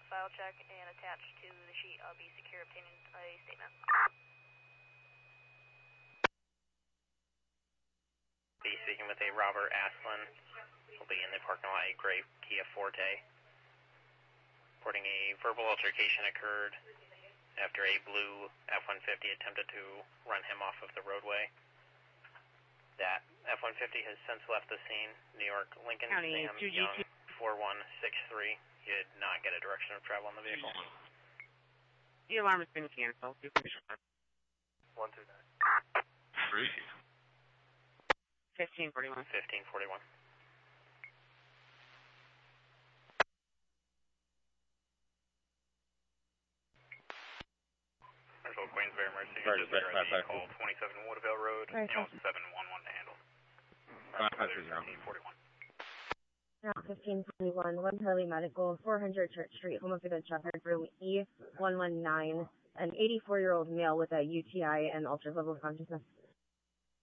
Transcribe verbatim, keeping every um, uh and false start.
file check, and attached to the sheet, I'll be secure obtaining a statement. Be speaking with a Robert Aslan. Will be in the parking lot, a gray Kia Forte. Reporting a verbal altercation occurred after a blue F one fifty attempted to run him off of the roadway. That F one fifty has since left the scene. New York Lincoln County, Sam Young four one six three. He did not get a direction of travel in the vehicle. The alarm has been canceled. You can be sure. one two nine. Three. fifteen forty-one. fifteen forty-one. Marshall Queensbury Mercy. Sorry, Just back, back, back. call twenty-seven Woodville Road. Right, L seven one one to handle. Five, five, two, zero. fifteen forty-one. Route fifteen forty-one, One Hurley Medical, four hundred Church Street, Home of the Good Shepherd, room E one one nine, an eighty-four-year-old male with a U T I and altered level of consciousness.